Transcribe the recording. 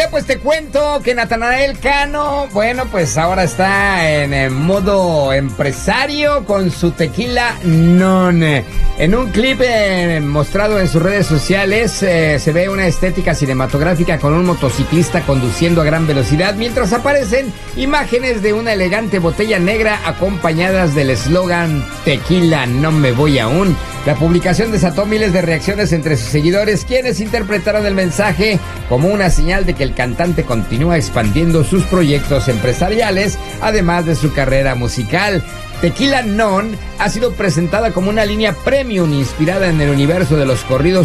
pues te cuento que Natanael Cano, bueno, pues ahora está en modo empresario con su tequila Non. En un clip mostrado en sus redes sociales se ve una estética cinematográfica con un motociclista conduciendo a gran velocidad, mientras aparecen imágenes de una elegante botella negra acompañadas del eslogan Tequila no me voy aún. La publicación desató miles de reacciones entre sus seguidores, quienes interpretaron el mensaje como una señal de que el cantante continúa expandiendo sus proyectos empresariales, además de su carrera musical. Tequila Non ha sido presentada como una línea premium inspirada en el universo de los corridos